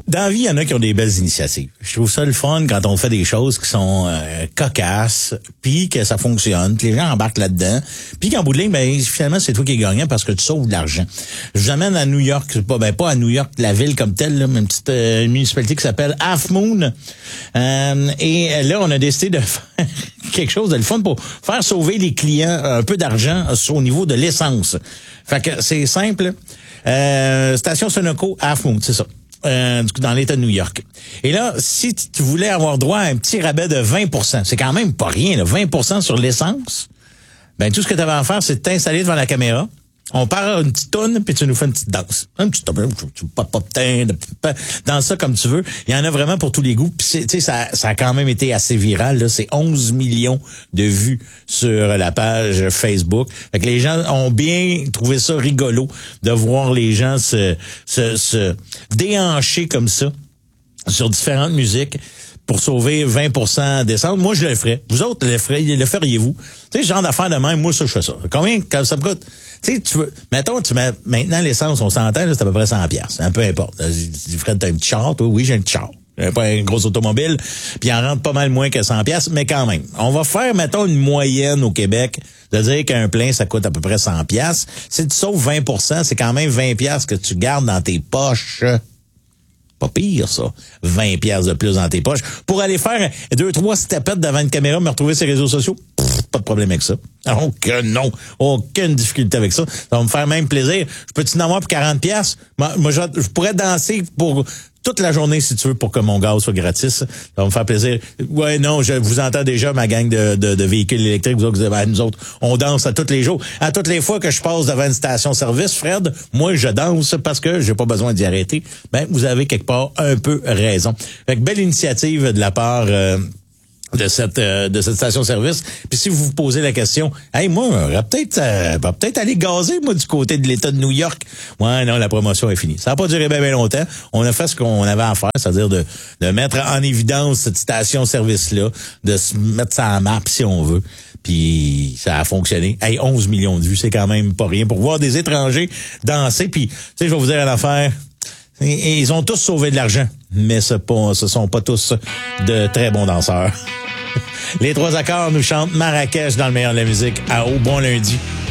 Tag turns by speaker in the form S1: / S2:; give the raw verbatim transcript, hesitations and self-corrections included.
S1: Dans la vie, il y en a qui ont des belles initiatives. Je trouve ça le fun quand on fait des choses qui sont euh, cocasses, puis que ça fonctionne, que les gens embarquent là-dedans, puis qu'en bout de ligne, ben finalement, c'est toi qui es gagnant parce que tu sauves de l'argent. Je vous amène à New York, pas ben pas à New York, la ville comme telle, là, mais une petite euh, municipalité qui s'appelle Half Moon. Euh, et là, on a décidé de faire quelque chose de le fun pour faire sauver les clients un peu d'argent au niveau de l'essence. Fait que c'est simple. Euh, station Sunoco, Half Moon, c'est ça. Euh, dans l'État de New York. Et là, si tu voulais avoir droit à un petit rabais de vingt pour cent, c'est quand même pas rien, là, vingt pour cent sur l'essence, ben tout ce que tu avais à faire, c'est de t'installer devant la caméra. On part une petite toune, puis tu nous fais une petite danse. Un petit pop pop dans ça comme tu veux. Il y en a vraiment pour tous les goûts. Puis tu sais, ça, ça a quand même été assez viral. Là, c'est onze millions de vues sur la page Facebook. Fait que les gens ont bien trouvé ça rigolo de voir les gens se, se, se déhancher comme ça sur différentes musiques pour sauver vingt pour cent d'essence. Moi, je le ferais. Vous autres, le, ferais, le feriez-vous? Tu sais, ce genre d'affaires de même, moi, ça, je fais ça. Combien ça me coûte? Tu sais, tu veux, mettons, tu mets, maintenant, l'essence, on s'entend, là, c'est à peu près cent piastres. Un peu importe. Fred, t'as un petit char, toi? Oui, j'ai un petit char. J'ai pas une grosse automobile. Puis il en rentre pas mal moins que cent piastres, mais quand même. On va faire, mettons, une moyenne au Québec de dire qu'un plein, ça coûte à peu près cent piastres. Si tu sauves vingt pour cent, c'est quand même vingt piastres que tu gardes dans tes poches. Pas pire, ça. vingt piastres de plus dans tes poches. Pour aller faire deux, trois stepettes devant une caméra, me retrouver sur les réseaux sociaux, pff, pas de problème avec ça. Aucun non. Aucune difficulté avec ça. Ça va me faire même plaisir. Je peux-tu en avoir pour quarante piastres? Moi, moi je, je pourrais danser pour toute la journée, si tu veux, pour que mon gaz soit gratis. Ça va me faire plaisir. Ouais, non, je vous entends déjà, ma gang de, de, de véhicules électriques. Vous autres, ben, nous autres, on danse à tous les jours. À toutes les fois que je passe devant une station-service, Fred, moi, je danse parce que j'ai pas besoin d'y arrêter. Ben, vous avez quelque part un peu raison. Fait que belle initiative de la part... Euh, de cette euh, de cette station-service. Puis si vous vous posez la question, hey, moi, j'aurais peut-être euh, peut-être aller gazer, moi, du côté de l'État de New York. Ouais, non, la promotion est finie. Ça n'a pas duré bien, bien longtemps. On a fait ce qu'on avait à faire, c'est-à-dire de, de mettre en évidence cette station-service-là, de se mettre ça en map, si on veut. Puis ça a fonctionné. Hey, onze millions de vues, c'est quand même pas rien. Pour voir des étrangers danser, puis, tu sais, je vais vous dire une affaire. Et ils ont tous sauvé de l'argent, mais ce ne sont pas tous de très bons danseurs. Les trois accords nous chantent Marrakech dans le meilleur de la musique à Au Bon Lundi.